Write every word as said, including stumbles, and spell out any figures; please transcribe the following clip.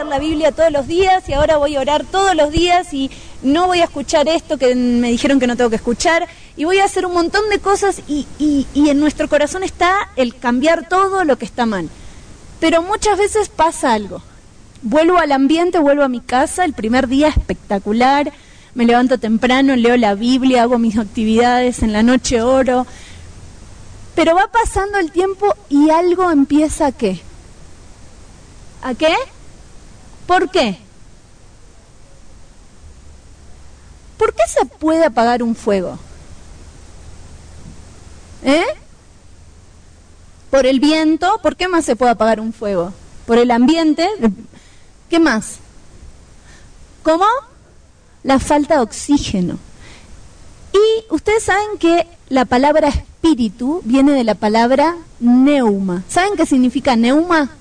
la Biblia todos los días y ahora voy a orar todos los días y no voy a escuchar esto que me dijeron que no tengo que escuchar y voy a hacer un montón de cosas y, y, y en nuestro corazón está el cambiar todo lo que está mal. Pero muchas veces pasa algo. Vuelvo al ambiente, vuelvo a mi casa, el primer día espectacular, me levanto temprano, leo la Biblia, hago mis actividades, en la noche oro, pero va pasando el tiempo y algo empieza a ¿qué? ¿A qué? ¿Por qué? ¿Por qué se puede apagar un fuego? ¿Eh? Por el viento. ¿Por qué más se puede apagar un fuego? Por el ambiente. ¿Qué más? ¿Cómo? La falta de oxígeno. Y ustedes saben que la palabra espíritu viene de la palabra neuma. ¿Saben qué significa neuma?